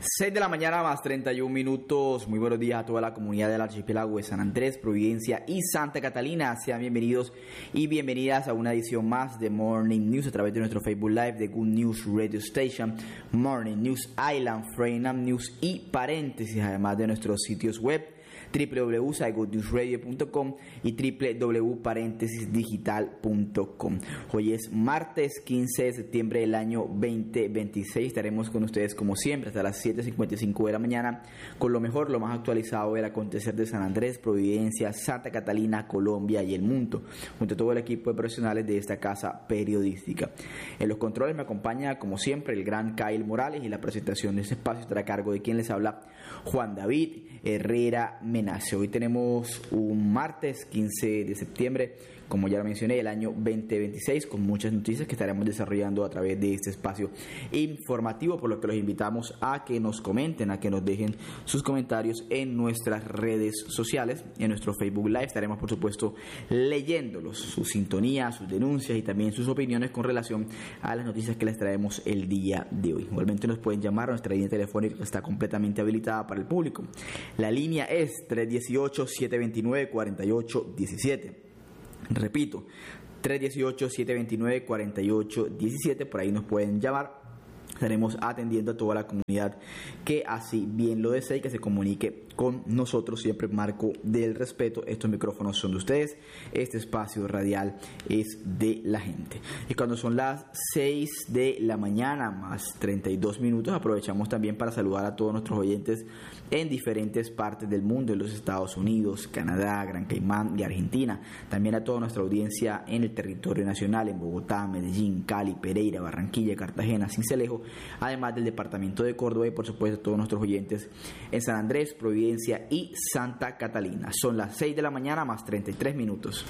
6 de la mañana más 31 minutos. Muy buenos días a toda la comunidad del archipiélago de San Andrés, Providencia y Santa Catalina. Sean bienvenidos y bienvenidas a una edición más de Morning News a través de nuestro Facebook Live de Good News Radio Station, Morning News Island, Freynam News y paréntesis, además de nuestros sitios web www.goodnewsradio.com y www.paréntesisdigital.com. Hoy es martes 15 de septiembre del año 2026. Estaremos con ustedes como siempre hasta las 7:55 de la mañana con lo mejor, lo más actualizado del acontecer de San Andrés, Providencia, Santa Catalina, Colombia y el mundo, junto a todo el equipo de profesionales de esta casa periodística. En los controles me acompaña como siempre el gran Kyle Morales y la presentación de este espacio estará a cargo de quien les habla, Juan David Herrera Menace. Hoy tenemos un martes 15 de septiembre, como ya lo mencioné, el año 2026, con muchas noticias que estaremos desarrollando a través de este espacio informativo, por lo que los invitamos a que nos comenten, a que nos dejen sus comentarios en nuestras redes sociales, en nuestro Facebook Live. Estaremos, por supuesto, leyéndolos, sus sintonías, sus denuncias y también sus opiniones con relación a las noticias que les traemos el día de hoy. Igualmente nos pueden llamar a nuestra línea telefónica que está completamente habilitada para el público. La línea es 318-729-4817. Repito, 318-729-4817, por ahí nos pueden llamar. Estaremos atendiendo a toda la comunidad que así bien lo desee y que se comunique con nosotros, siempre en marco del respeto. Estos micrófonos son de ustedes, este espacio radial es de la gente. Y cuando son las 6 de la mañana más 32 minutos, aprovechamos también para saludar a todos nuestros oyentes en diferentes partes del mundo, en los Estados Unidos, Canadá, Gran Caimán y Argentina. También a toda nuestra audiencia en el territorio nacional, en Bogotá, Medellín, Cali, Pereira, Barranquilla, Cartagena, Sincelejo, además del departamento de Córdoba y por supuesto todos nuestros oyentes en San Andrés, Providencia y Santa Catalina. Son las 6 de la mañana más 33 minutos.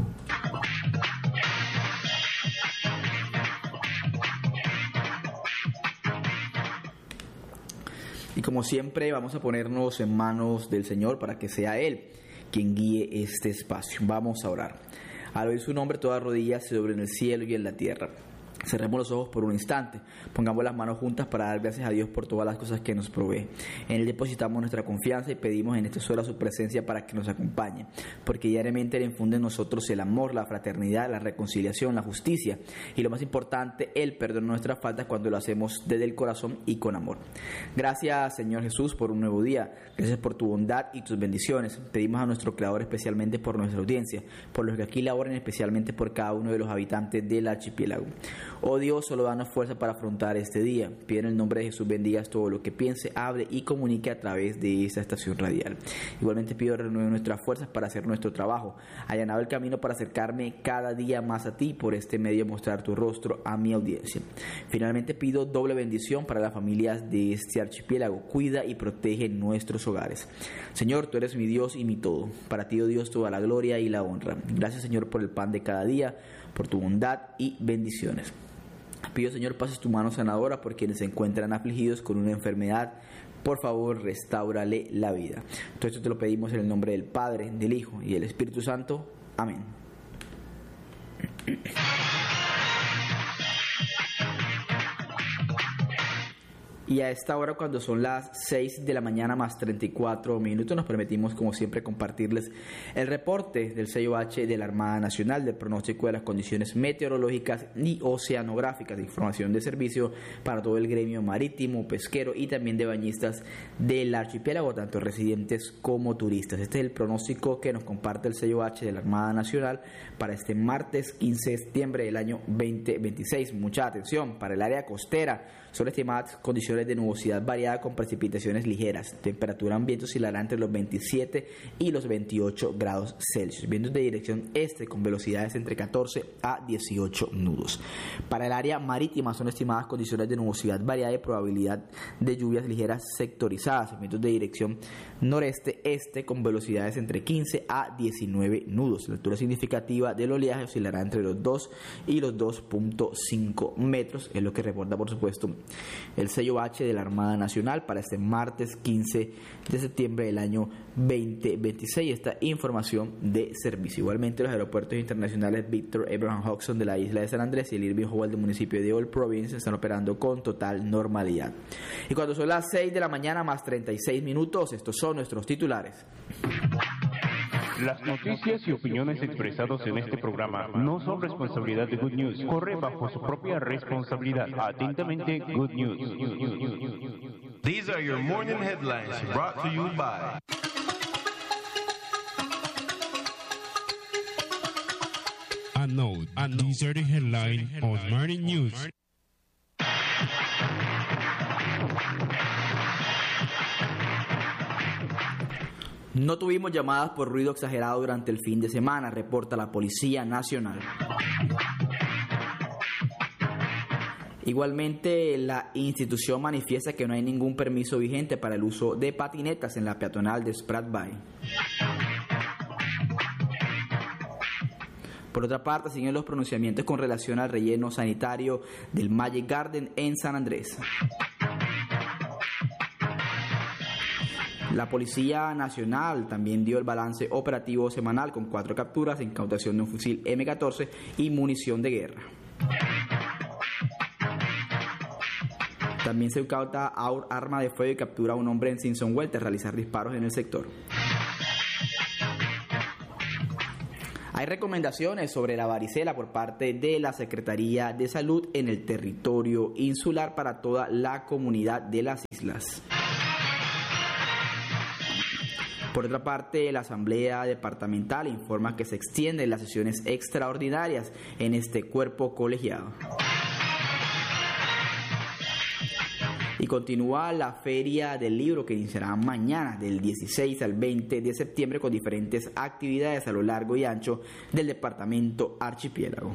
Y como siempre vamos a ponernos en manos del Señor para que sea Él quien guíe este espacio. Vamos a orar. Al oír su nombre toda rodilla se doble en el cielo y en la tierra. Cerremos los ojos por un instante, pongamos las manos juntas para dar gracias a Dios por todas las cosas que nos provee. En Él depositamos nuestra confianza y pedimos en esta hora su presencia para que nos acompañe, porque diariamente Él infunde en nosotros el amor, la fraternidad, la reconciliación, la justicia y lo más importante, Él perdona nuestras faltas cuando lo hacemos desde el corazón y con amor. Gracias, Señor Jesús, por un nuevo día. Gracias por tu bondad y tus bendiciones. Pedimos a nuestro Creador especialmente por nuestra audiencia, por los que aquí laboran, especialmente por cada uno de los habitantes del archipiélago. Oh Dios, solo danos fuerza para afrontar este día. Pido en el nombre de Jesús bendigas todo lo que piense, hable y comunique a través de esta estación radial. Igualmente pido renueve nuestras fuerzas para hacer nuestro trabajo, allanado el camino para acercarme cada día más a ti, por este medio mostrar tu rostro a mi audiencia. Finalmente pido doble bendición para las familias de este archipiélago. Cuida y protege nuestros hogares. Señor, tú eres mi Dios y mi todo. Para ti, oh Dios, toda la gloria y la honra. Gracias, Señor, por el pan de cada día, por tu bondad y bendiciones. Pido, Señor, pases tu mano sanadora por quienes se encuentran afligidos con una enfermedad. Por favor, restáurale la vida. Todo esto te lo pedimos en el nombre del Padre, del Hijo y del Espíritu Santo. Amén. Y a esta hora, cuando son las 6 de la mañana más 34 minutos, nos permitimos como siempre compartirles el reporte del sello H de la Armada Nacional del pronóstico de las condiciones meteorológicas y oceanográficas de información de servicio para todo el gremio marítimo, pesquero y también de bañistas del archipiélago, tanto residentes como turistas. Este es el pronóstico que nos comparte el sello H de la Armada Nacional para este martes 15 de septiembre del año 2026. Mucha atención, para el área costera son estimadas condiciones de nubosidad variada con precipitaciones ligeras. Temperatura ambiente oscilará entre los 27 y los 28 grados Celsius. Vientos de dirección este con velocidades entre 14 a 18 nudos. Para el área marítima son estimadas condiciones de nubosidad variada y probabilidad de lluvias ligeras sectorizadas. Vientos de dirección noreste-este con velocidades entre 15 a 19 nudos. La altura significativa del oleaje oscilará entre los 2 y los 2.5 metros. Es lo que reporta, por supuesto, el sello Apache de la Armada Nacional para este martes 15 de septiembre del año 2026. Esta información de servicio. Igualmente, los aeropuertos internacionales Victor Abraham Hodgson de la isla de San Andrés y el Irving Howell del municipio de Old Providence están operando con total normalidad. Y cuando son las 6 de la mañana más 36 minutos, estos son nuestros titulares. Las noticias y opiniones expresadas en este programa no son responsabilidad de Good News. Corre bajo su propia responsabilidad. Atentamente, Good News. These are your morning headlines brought to you by... A note. These are the headlines on Morning News. No tuvimos llamadas por ruido exagerado durante el fin de semana, reporta la Policía Nacional. Igualmente, la institución manifiesta que no hay ningún permiso vigente para el uso de patinetas en la peatonal de Spratt Bay. Por otra parte, siguen los pronunciamientos con relación al relleno sanitario del Magic Garden en San Andrés. La Policía Nacional también dio el balance operativo semanal con 4 capturas, incautación de un fusil M14 y munición de guerra. También se incauta arma de fuego y captura a un hombre en Simpson Well tras realizar disparos en el sector. Hay recomendaciones sobre la varicela por parte de la Secretaría de Salud en el territorio insular para toda la comunidad de las islas. Por otra parte, la Asamblea Departamental informa que se extienden las sesiones extraordinarias en este cuerpo colegiado. Y continúa la Feria del Libro que iniciará mañana del 16 al 20 de septiembre con diferentes actividades a lo largo y ancho del departamento Archipiélago.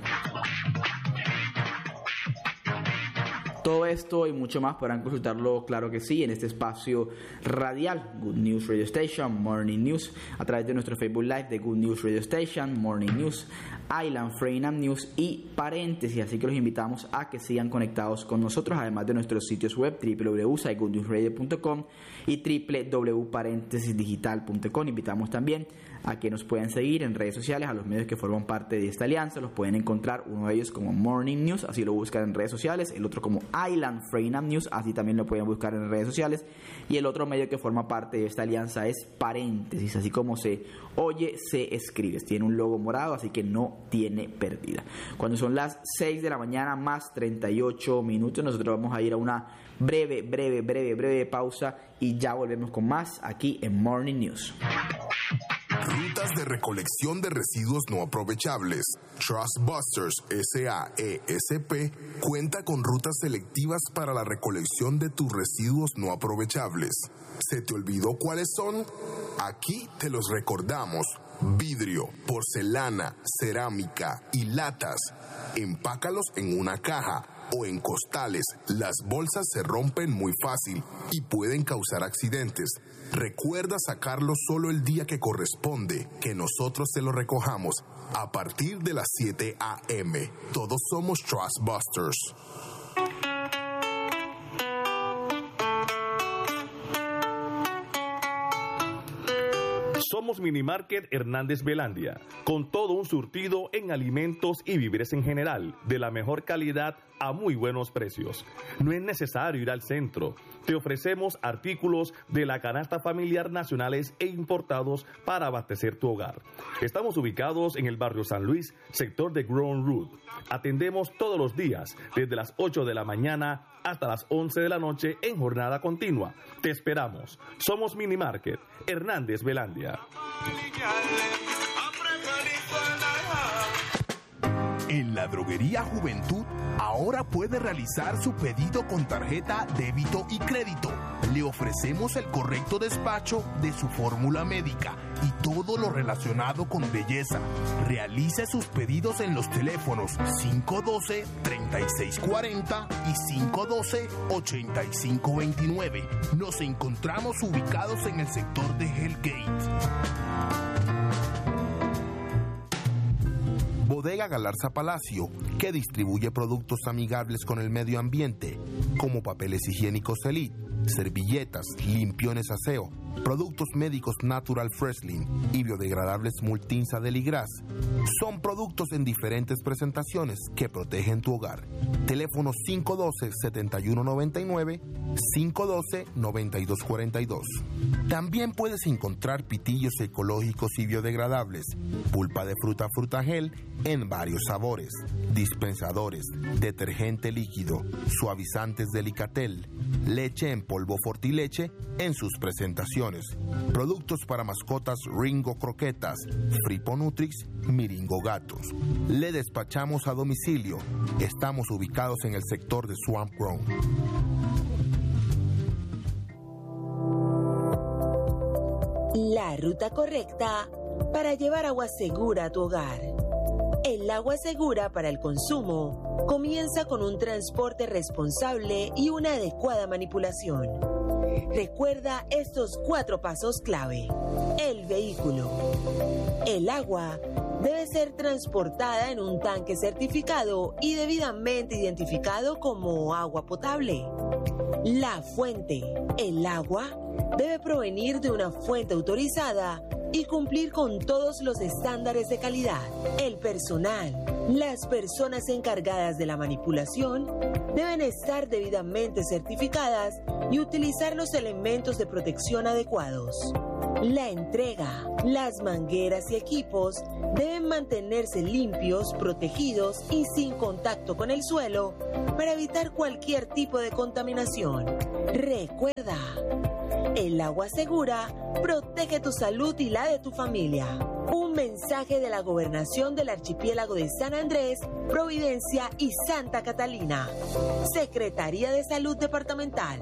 Todo esto y mucho más podrán consultarlo, claro que sí, en este espacio radial, Good News Radio Station, Morning News, a través de nuestro Facebook Live de Good News Radio Station, Morning News, Island Freedom News y paréntesis. Así que los invitamos a que sigan conectados con nosotros, además de nuestros sitios web www.goodnewsradio.com y www.paréntesisdigital.com. Invitamos también a que nos puedan seguir en redes sociales, a los medios que forman parte de esta alianza. Los pueden encontrar, uno de ellos como Morning News, así lo buscan en redes sociales, el otro como Island Freedom News, así también lo pueden buscar en redes sociales, y el otro medio que forma parte de esta alianza es Paréntesis, así como se oye, se escribe. Tiene un logo morado, así que no tiene pérdida. Cuando son las 6 de la mañana más 38 minutos, nosotros vamos a ir a una breve pausa y ya volvemos con más aquí en Morning News. Rutas de recolección de residuos no aprovechables. Trust Busters SAESP cuenta con rutas selectivas para la recolección de tus residuos no aprovechables. ¿Se te olvidó cuáles son? Aquí te los recordamos. Vidrio, porcelana, cerámica y latas. Empácalos en una caja o en costales. Las bolsas se rompen muy fácil y pueden causar accidentes. Recuerda sacarlo solo el día que corresponde, que nosotros te lo recojamos a partir de las 7 a.m. Todos somos Trust Busters. Somos Minimarket Hernández Belandia, con todo un surtido en alimentos y víveres en general, de la mejor calidad a muy buenos precios. No es necesario ir al centro. Te ofrecemos artículos de la canasta familiar nacionales e importados para abastecer tu hogar. Estamos ubicados en el barrio San Luis, sector de Ground Root. Atendemos todos los días, desde las 8 de la mañana hasta las 11 de la noche en jornada continua. Te esperamos. Somos Minimarket Hernández Belandia. En la droguería Juventud, ahora puede realizar su pedido con tarjeta débito y crédito. Le ofrecemos el correcto despacho de su fórmula médica y todo lo relacionado con belleza. Realice sus pedidos en los teléfonos 512-3640 y 512-8529. Nos encontramos ubicados en el sector de Hellgate. Bodega Galarza Palacio, que distribuye productos amigables con el medio ambiente, como papeles higiénicos Elite, servilletas, limpiones aseo, productos médicos Natural Freshlin y biodegradables Multinsa Deligras. Son productos en diferentes presentaciones que protegen tu hogar. Teléfono 512-7199, 512-9242. También puedes encontrar pitillos ecológicos y biodegradables, pulpa de fruta Frutagel en varios sabores, dispensadores, detergente líquido, suavizantes Delicatel, leche en polvo Fortileche en sus presentaciones, productos para mascotas Ringo Croquetas, Fripo Nutrix, Miringo Gatos. Le despachamos a domicilio. Estamos ubicados en el sector de Swamp Grown. La ruta correcta para llevar agua segura a tu hogar. El agua segura para el consumo comienza con un transporte responsable y una adecuada manipulación. Recuerda estos 4 pasos clave. El vehículo. El agua debe ser transportada en un tanque certificado y debidamente identificado como agua potable. La fuente. El agua debe provenir de una fuente autorizada y cumplir con todos los estándares de calidad. El personal. Las personas encargadas de la manipulación deben estar debidamente certificadas y utilizar los elementos de protección adecuados. La entrega. Las mangueras y equipos deben mantenerse limpios, protegidos y sin contacto con el suelo para evitar cualquier tipo de contaminación. Recuerda, el agua segura protege tu salud y la de tu familia. Un mensaje de la Gobernación del Archipiélago de San Andrés, Providencia y Santa Catalina. Secretaría de Salud Departamental.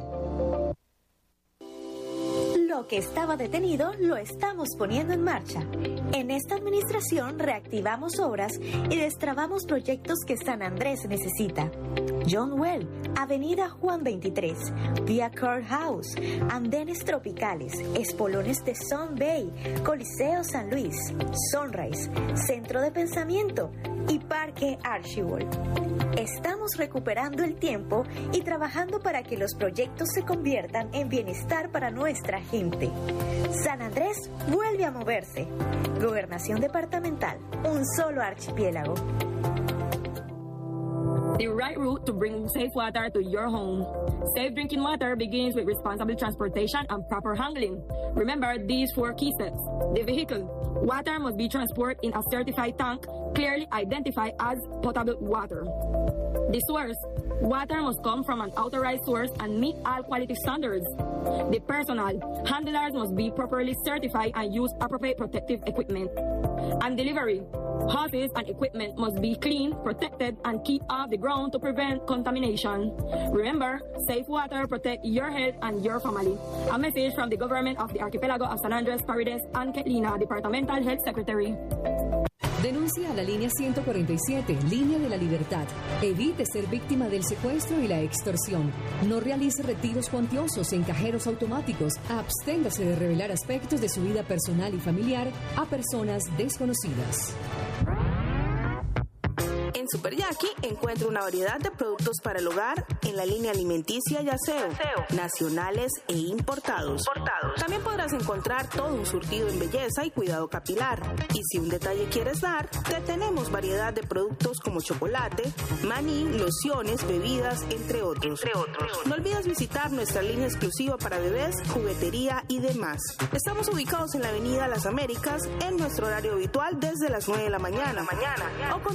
Lo que estaba detenido lo estamos poniendo en marcha. En esta administración reactivamos obras y destrabamos proyectos que San Andrés necesita. John Well, Avenida Juan 23, Vía Courthouse, Andenes Tropicales, Espolones de Sun Bay, Coliseo San Luis, Sunrise, Centro de Pensamiento y Parque Archibald. Estamos recuperando el tiempo y trabajando para que los proyectos se conviertan en bienestar para nuestra gente. San Andrés vuelve a moverse. Gobernación Departamental, un solo archipiélago. The right route to bring safe water to your home. Safe drinking water begins with responsible transportation and proper handling. Remember these 4 key steps. The vehicle. Water must be transported in a certified tank, clearly identified as potable water. The source. Water must come from an authorized source and meet all quality standards. The personnel. Handlers must be properly certified and use appropriate protective equipment. And delivery. Hoses and equipment must be clean, protected, and keep off the ground to prevent contamination. Remember, safe water protect your health and your family. A message from the government of the Archipelago of San Andrés, Providencia, and Catalina, Departmental Health Secretary. Denuncia a la línea 147, Línea de la Libertad. Evite ser víctima del secuestro y la extorsión. No realice retiros cuantiosos en cajeros automáticos. Absténgase de revelar aspectos de su vida personal y familiar a personas desconocidas. En Super Yaqui encuentra una variedad de productos para el hogar en la línea alimenticia y aseo, nacionales e importados. También podrás encontrar todo un surtido en belleza y cuidado capilar. Y si un detalle quieres dar, te tenemos variedad de productos como chocolate, maní, lociones, bebidas, entre otros. No olvides visitar nuestra línea exclusiva para bebés, juguetería y demás. Estamos ubicados en la Avenida Las Américas en nuestro horario habitual desde las 9 de la mañana. O